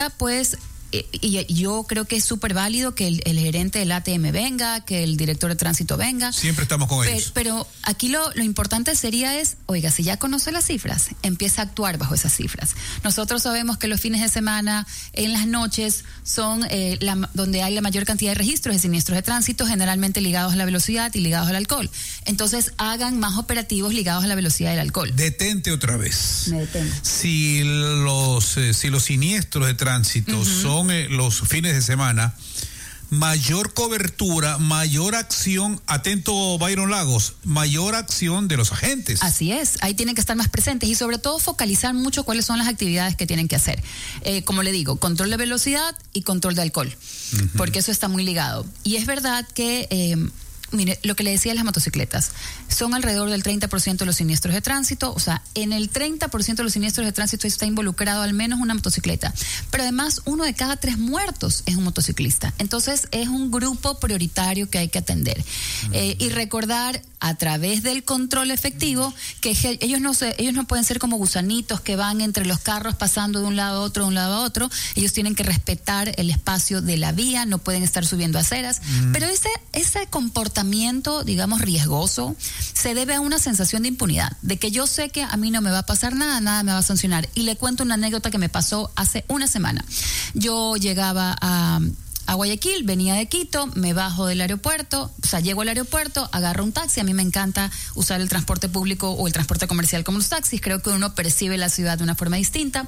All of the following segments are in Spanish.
ahora, pues, y yo creo que es súper válido que el gerente del ATM venga, que el director de tránsito venga. Siempre estamos con ellos. Pero aquí lo importante sería oiga, si ya conoce las cifras, empieza a actuar bajo esas cifras. Nosotros sabemos que los fines de semana, en las noches, son donde hay la mayor cantidad de registros de siniestros de tránsito, generalmente ligados a la velocidad y ligados al alcohol. Entonces, hagan más operativos ligados a la velocidad y al alcohol. Detente otra vez. Me detengo. Si los siniestros de tránsito son los fines de semana, mayor cobertura, mayor acción, atento Byron Lagos, mayor acción de los agentes. Así es, ahí tienen que estar más presentes y sobre todo focalizar mucho cuáles son las actividades que tienen que hacer. Como le digo, control de velocidad y control de alcohol, porque eso está muy ligado. Y es verdad que... mire, lo que le decía de las motocicletas, son alrededor del 30% de los siniestros de tránsito, o sea, en el 30% de los siniestros de tránsito está involucrado al menos una motocicleta, pero además 1 de cada 3 muertos es un motociclista, entonces es un grupo prioritario que hay que atender. Y recordar a través del control efectivo que ellos no pueden ser como gusanitos que van entre los carros pasando de un lado a otro, ellos tienen que respetar el espacio de la vía, no pueden estar subiendo aceras, pero ese comportamiento, digamos, riesgoso, se debe a una sensación de impunidad, de que yo sé que a mí no me va a pasar nada me va a sancionar. Y le cuento una anécdota que me pasó hace una semana. Yo llegaba a Guayaquil, venía de Quito, me bajo del aeropuerto, o sea, llego al aeropuerto, agarro un taxi. A mí me encanta usar el transporte público o el transporte comercial como los taxis, creo que uno percibe la ciudad de una forma distinta.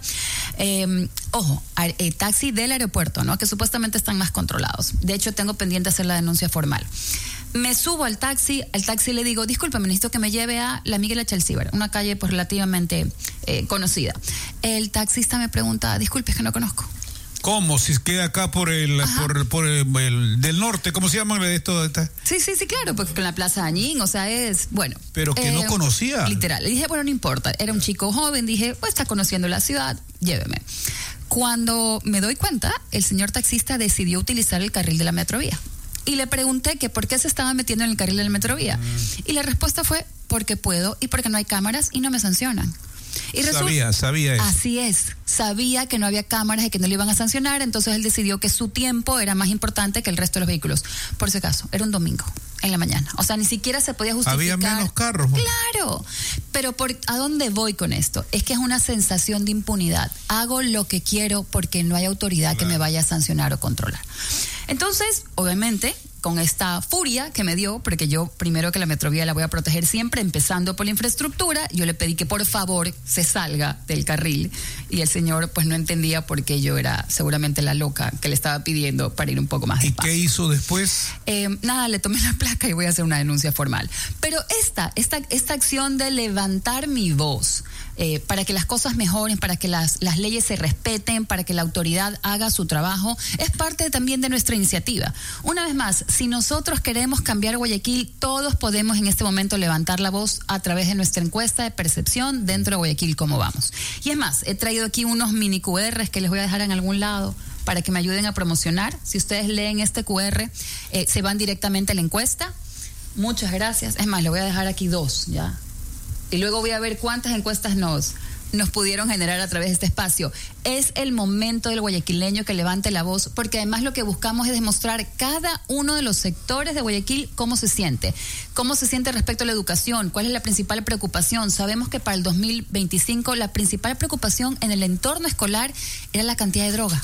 Taxi del aeropuerto, ¿no? Que supuestamente están más controlados. De hecho, tengo pendiente hacer la denuncia formal. Me subo al taxi le digo, discúlpame, necesito que me lleve a la Miguel Chalcíbar, una calle pues relativamente conocida. El taxista me pregunta, disculpe, es que no conozco. ¿Cómo? Si queda acá por el del norte, ¿cómo se llama esto? Sí, claro, porque con la Plaza Añín, o sea, es, bueno. Pero que no conocía. Literal, le dije, bueno, no importa, era un chico joven, dije, pues está conociendo la ciudad, lléveme. Cuando me doy cuenta, el señor taxista decidió utilizar el carril de la Metrovía. Y le pregunté que por qué se estaba metiendo en el carril de la Metrovía. Y la respuesta fue, porque puedo y porque no hay cámaras y no me sancionan. Y sabía eso. Así es, sabía que no había cámaras y que no le iban a sancionar, entonces él decidió que su tiempo era más importante que el resto de los vehículos. Por si acaso, era un domingo en la mañana, o sea, ni siquiera se podía justificar. Había menos carros. Claro, pero ¿a dónde voy con esto? Es que es una sensación de impunidad. Hago lo que quiero porque no hay autoridad que me vaya a sancionar o controlar. Entonces, obviamente, con esta furia que me dio, porque yo primero que la Metrovía la voy a proteger siempre, empezando por la infraestructura, yo le pedí que por favor se salga del carril y el señor pues no entendía por qué yo era seguramente la loca que le estaba pidiendo para ir un poco más despacio. ¿Y qué hizo después? Nada, le tomé la placa y voy a hacer una denuncia formal. Pero esta acción de levantar mi voz para que las cosas mejoren, para que las leyes se respeten, para que la autoridad haga su trabajo, es parte también de nuestra iniciativa. Una vez más, si nosotros queremos cambiar Guayaquil, todos podemos en este momento levantar la voz a través de nuestra encuesta de percepción dentro de Guayaquil, ¿cómo vamos? Y es más, he traído aquí unos mini QRs que les voy a dejar en algún lado para que me ayuden a promocionar. Si ustedes leen este QR, se van directamente a la encuesta. Muchas gracias. Es más, le voy a dejar aquí 2, ¿ya? Y luego voy a ver cuántas encuestas nos pudieron generar a través de este espacio. Es el momento del guayaquileño que levante la voz, porque además lo que buscamos es demostrar cada uno de los sectores de Guayaquil cómo se siente respecto a la educación, cuál es la principal preocupación. Sabemos que para el 2025 la principal preocupación en el entorno escolar era la cantidad de droga.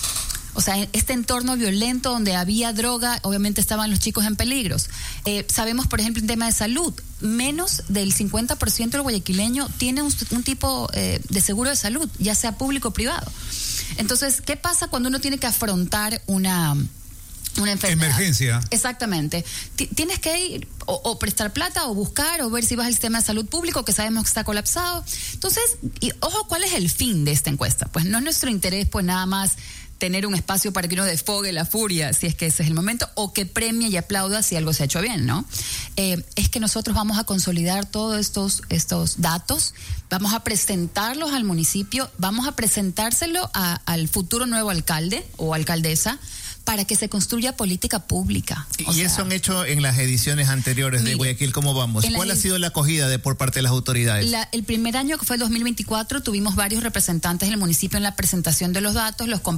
O sea, este entorno violento donde había droga, obviamente estaban los chicos en peligros. Sabemos, por ejemplo, en tema de salud, menos del 50% del guayaquileño tiene un tipo de seguro de salud, ya sea público o privado. Entonces, ¿qué pasa cuando uno tiene que afrontar una enfermedad? Emergencia. Exactamente. Tienes que ir o prestar plata o buscar o ver si vas al sistema de salud público que sabemos que está colapsado. Entonces, y ojo, ¿cuál es el fin de esta encuesta? Pues no es nuestro interés, pues nada más tener un espacio para que uno desfogue la furia, si es que ese es el momento, o que premie y aplauda si algo se ha hecho bien, ¿no? Es que nosotros vamos a consolidar todos estos datos, vamos a presentarlos al municipio, vamos a presentárselo al futuro nuevo alcalde o alcaldesa, para que se construya política pública. Y eso han hecho en las ediciones anteriores de Guayaquil, ¿cómo vamos? ¿Cuál ha sido la acogida por parte de las autoridades? El primer año, que fue el 2024, tuvimos varios representantes del municipio en la presentación de los datos, los